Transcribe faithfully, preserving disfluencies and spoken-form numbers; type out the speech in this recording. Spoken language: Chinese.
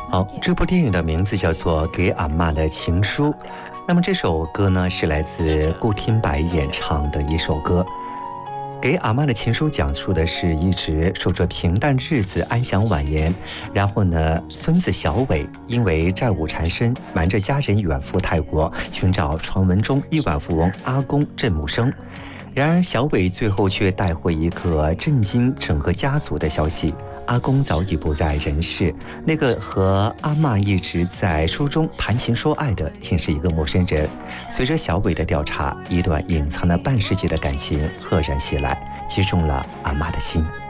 好，这部电影的名字叫做《给阿嬷的情书》。那么这首歌呢，是来自顾听白演唱的一首歌。给阿嬷的情书讲述的是一直守着平淡日子安享晚年，然后呢，孙子小伟因为债务缠身，瞒着家人远赴泰国寻找传闻中亿万富翁阿公郑木生。然而小伟最后却带回一个震惊整个家族的消息，阿公早已不在人世，那个和阿嬷一直在书中谈情说爱的竟是一个陌生人。随着小伟的调查，一段隐藏了半世纪的感情赫然袭来，击中了阿嬷的心。